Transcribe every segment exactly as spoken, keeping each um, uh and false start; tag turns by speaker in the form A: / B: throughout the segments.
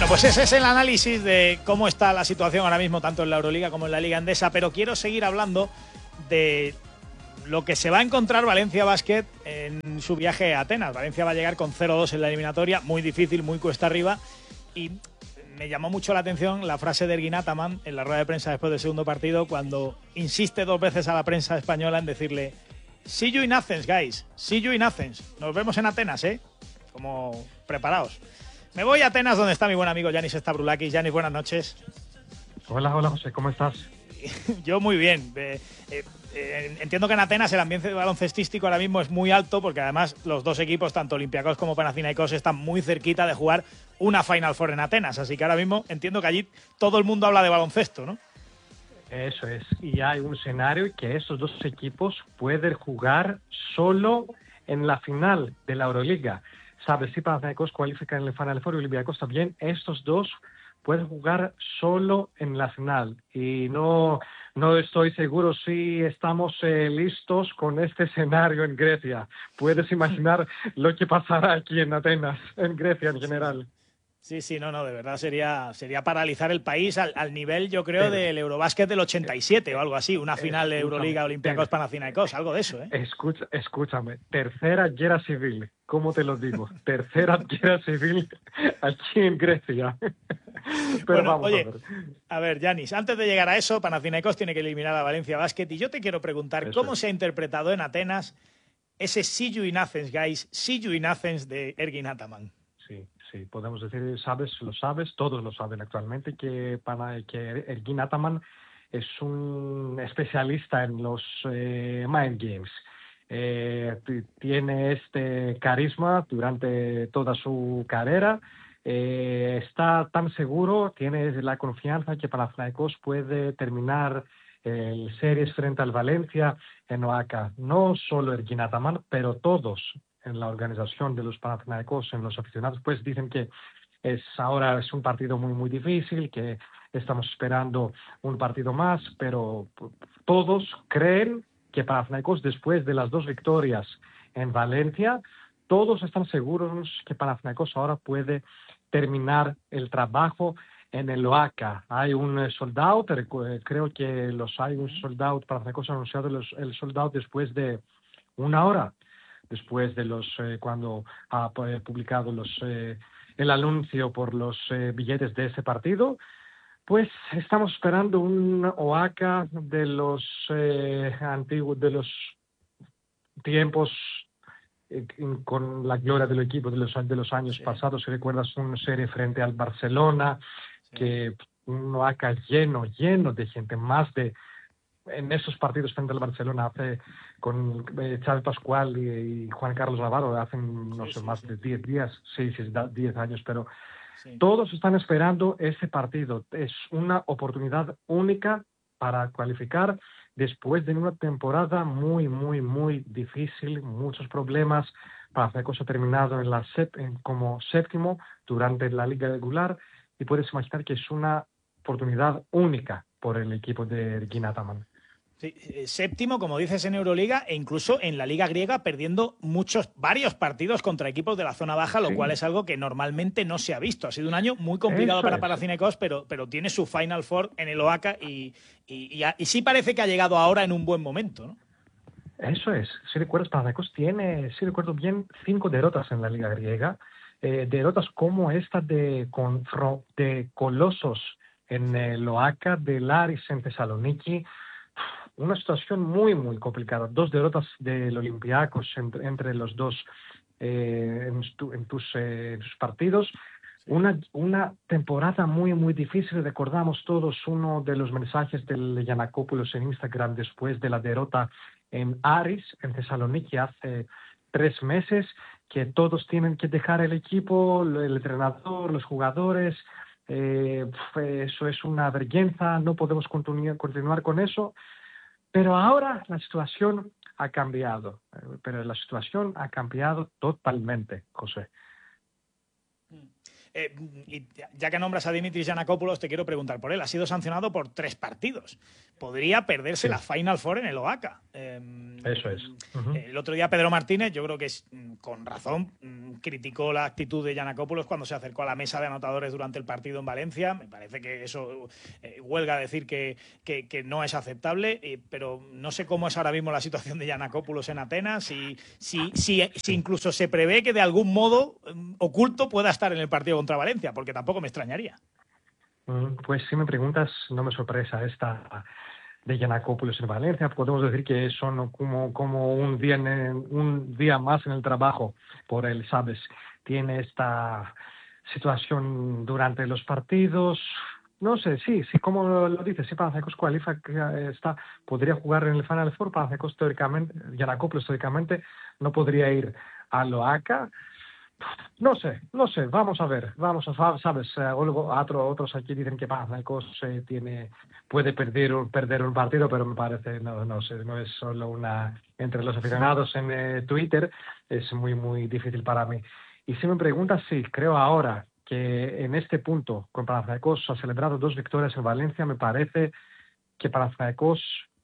A: Bueno, pues ese es el análisis de cómo está la situación ahora mismo, tanto en la Euroliga como en la Liga Endesa, pero quiero seguir hablando de lo que se va a encontrar Valencia Basket en su viaje a Atenas. Valencia va a llegar con cero dos en la eliminatoria, muy difícil, muy cuesta arriba, y me llamó mucho la atención la frase de Ergin Ataman en la rueda de prensa después del segundo partido, cuando insiste dos veces a la prensa española en decirle "See you in Athens, guys, see you in Athens, nos vemos en Atenas, ¿eh?", como preparaos. Me voy a Atenas, donde está mi buen amigo Yanis Stavroulakis. Yanis, buenas noches.
B: Hola, hola José, ¿cómo estás?
A: Yo muy bien. Eh, eh, eh, entiendo que en Atenas el ambiente baloncestístico ahora mismo es muy alto, porque además los dos equipos, tanto Olympiacos como Panathinaikos, están muy cerquita de jugar una Final Four en Atenas. Así que ahora mismo entiendo que allí todo el mundo habla de baloncesto, ¿no?
B: Eso es. Y hay un escenario que estos dos equipos pueden jugar solo en la final de la Euroliga. Sabes, si Panathinaikos cualifica en el Final Four y Olympiacos también, estos dos pueden jugar solo en la final. Y no, no estoy seguro si estamos eh, listos con este escenario en Grecia. Puedes imaginar lo que pasará aquí en Atenas, en Grecia en general.
A: Sí, sí, no, no, de verdad sería, sería paralizar el país al, al nivel, yo creo, Pero, del Eurobásquet del ochenta y siete o algo así, una final de Euroliga, Olympiacos, Panathinaikos, algo de eso, ¿eh?
B: Escucha, escúchame, tercera guerra civil, ¿cómo te lo digo? Tercera guerra civil aquí en Grecia. Pero
A: bueno,
B: vamos
A: oye,
B: a ver.
A: A ver, Yanis, antes de llegar a eso, Panathinaikos tiene que eliminar a Valencia Basket, y yo te quiero preguntar, eso ¿cómo es. se ha interpretado en Atenas ese "See you in Athens, guys", "See you in Athens" de Ergin Ataman?
B: Sí, sí, podemos decir, sabes, lo sabes, todos lo saben actualmente, que, para, que Ergin Ataman es un especialista en los eh, mind games. Eh, tiene este carisma durante toda su carrera. Eh, está tan seguro, tiene la confianza que Panathinaikos puede terminar el series frente al Valencia en Oaxaca. No solo Ergin Ataman, pero todos en la organización de los Panathinaikos, en los aficionados, pues dicen que es ahora es un partido muy muy difícil, que estamos esperando un partido más, pero todos creen que Panathinaikos, después de las dos victorias en Valencia, todos están seguros que Panathinaikos ahora puede terminar el trabajo en el Oaxaca. Hay un sold out, creo que los hay un sold out, Panathinaikos ha anunciado los, el sold out después de una hora, después de los eh, cuando ha eh, publicado los eh, el anuncio por los eh, billetes de ese partido. Pues estamos esperando un Oaxaca de los eh, antiguos, de los tiempos eh, con la gloria del equipo de los, de los años sí. pasados. Si recuerdas una serie frente al Barcelona, sí. que un Oaxaca lleno, lleno de gente, más de en esos partidos frente al Barcelona hace con eh, Xavi Pascual y, y Juan Carlos Navarro hacen no sí, sé sí, más sí. de diez días, sí, sí, diez años, pero sí. todos están esperando ese partido. Es una oportunidad única para cualificar después de una temporada muy, muy, muy difícil, muchos problemas. Panathinaikos ha terminado en la sep en, como séptimo durante la liga regular, y puedes imaginar que es una oportunidad única por el equipo de Ergin Ataman.
A: Sí, séptimo, como dices, en Euroliga, e incluso en la Liga griega, perdiendo muchos, varios partidos contra equipos de la zona baja, lo sí. cual es algo que normalmente no se ha visto. Ha sido un año muy complicado Eso para Panathinaikos, pero, pero tiene su Final Four en el Oaxaca y, y, y, y sí parece que ha llegado ahora en un buen momento, ¿no?
B: Eso es. Si recuerdas, Panathinaikos tiene, si recuerdo bien, cinco derrotas en la Liga griega. Eh, derrotas como esta de, confro, de Colosos en el Oaxaca, de Laris en Tesaloniki. Una situación muy, muy complicada. Dos derrotas del Olympiacos entre, entre los dos eh, en, tu, en, tus, eh, en tus partidos. Una, una temporada muy, muy difícil. Recordamos todos uno de los mensajes del Giannakopoulos en Instagram después de la derrota en Aris, en Tesaloniki, hace tres meses, que todos tienen que dejar el equipo, el entrenador, los jugadores. Eh, eso es una vergüenza, no podemos continu- continuar con eso. Pero ahora la situación ha cambiado, pero la situación ha cambiado totalmente, José.
A: Eh, y ya que nombras a Dimitris Giannakopoulos, te quiero preguntar por él. Ha sido sancionado por tres partidos. Podría perderse sí. la Final Four en el O A C A. Eh,
B: Eso es.
A: Uh-huh. El otro día Pedro Martínez, yo creo que es, con razón, criticó la actitud de Giannakopoulos cuando se acercó a la mesa de anotadores durante el partido en Valencia. Me parece que eso eh, huelga decir que, que, que no es aceptable, eh, pero no sé cómo es ahora mismo la situación de Giannakopoulos en Atenas, y si, si, si incluso se prevé que de algún modo um, oculto pueda estar en el partido contra Valencia, porque tampoco me extrañaría.
B: Pues si me preguntas, no me sorpresa esta de Giannakopoulos en Valencia. Podemos decir que son como, como un, día en, un día más en el trabajo por él, ¿sabes? Tiene esta situación durante los partidos. No sé, sí, sí, como lo dices, si Panathinaikos cualifica, está, podría jugar en el Final Four. Panathinaikos teóricamente, Giannakopoulos teóricamente no podría ir al O A C A. No sé, no sé, vamos a ver, vamos a sabes, eh, otro, otros aquí dicen que Panathinaikos eh, tiene, puede perder, perder un partido, pero me parece, no, no sé, no es solo una, entre los aficionados en eh, Twitter, es muy, muy difícil para mí. Y si me preguntas, sí, creo ahora que en este punto, con Panathinaikos ha celebrado dos victorias en Valencia, me parece que Panathinaikos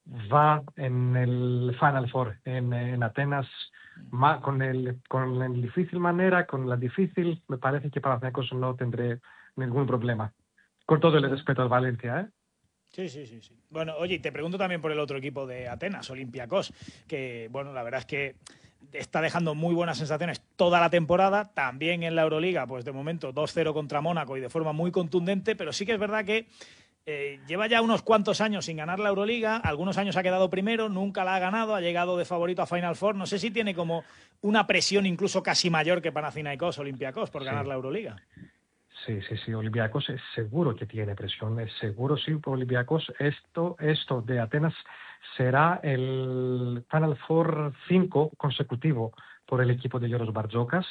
B: va en el Final Four, en, en Atenas, Ma, con el con la difícil manera, con la difícil, me parece que para Panathinaikos no tendré ningún problema. Con todo el respeto al Valencia, ¿eh?
A: Sí, sí, sí, sí. Bueno, oye, te pregunto también por el otro equipo de Atenas, Olympiacos, que, bueno, la verdad es que está dejando muy buenas sensaciones toda la temporada, también en la Euroliga, pues de momento dos cero contra Mónaco y de forma muy contundente, pero sí que es verdad que Eh, lleva ya unos cuantos años sin ganar la Euroliga, algunos años ha quedado primero, nunca la ha ganado, ha llegado de favorito a Final Four. No sé si tiene como una presión incluso casi mayor que Panathinaikos, Olympiacos, por ganar sí. la Euroliga.
B: Sí, sí, sí, Olympiacos es seguro que tiene presión, es seguro sí, Olympiacos. Esto, esto de Atenas será el Final Four cinco consecutivo por el equipo de Yoros Barzokas.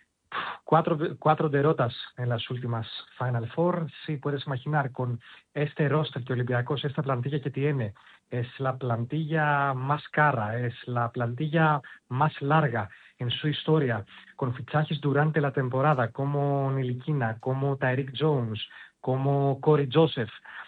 B: Cuatro, cuatro derrotas en las últimas Final Four. Sí, puedes imaginar con este roster de Olympiacos, esta plantilla que tiene, es la plantilla más cara, es la plantilla más larga en su historia, con fichajes durante la temporada como Nilikina, como Tyreek Jones, como Corey Joseph.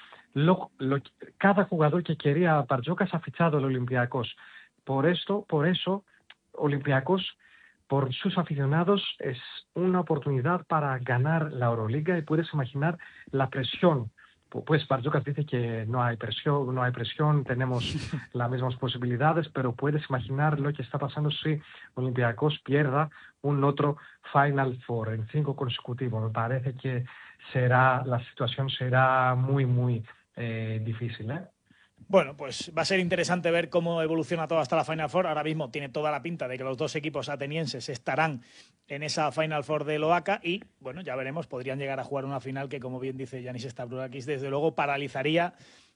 B: Lo, lo, cada jugador que quería Barzokas ha fichado al Olympiacos. Por esto, por eso, Olympiacos, por sus aficionados, es una oportunidad para ganar la Euroliga, y puedes imaginar la presión. Pues Barzokas dice que no hay presión, no hay presión, tenemos las mismas posibilidades, pero puedes imaginar lo que está pasando si Olympiacos pierda un otro Final Four en cinco consecutivos. Me parece que será, la situación será muy, muy eh, difícil, ¿eh?
A: Bueno, pues va a ser interesante ver cómo evoluciona todo hasta la Final Four. Ahora mismo tiene toda la pinta de que los dos equipos atenienses estarán en esa Final Four del O A C A y, bueno, ya veremos, podrían llegar a jugar una final que, como bien dice Giannis Stavroulakis, desde luego paralizaría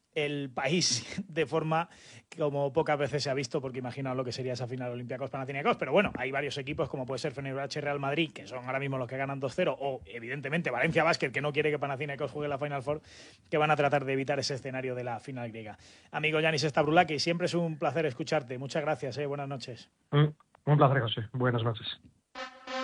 A: el país de forma como pocas veces se ha visto, porque imaginaos lo que sería esa final Olympiacos Panathinaikos. Pero bueno, hay varios equipos como puede ser Fenerbahce, Real Madrid, que son ahora mismo los que ganan dos cero, o evidentemente Valencia Basket, que no quiere que Panathinaikos juegue la Final Four, que van a tratar de evitar ese escenario de la final griega. Amigo Giannis Stavroulakis, siempre es un placer escucharte. Muchas gracias, ¿eh? Buenas noches.
B: Un, un placer, José. Buenas noches.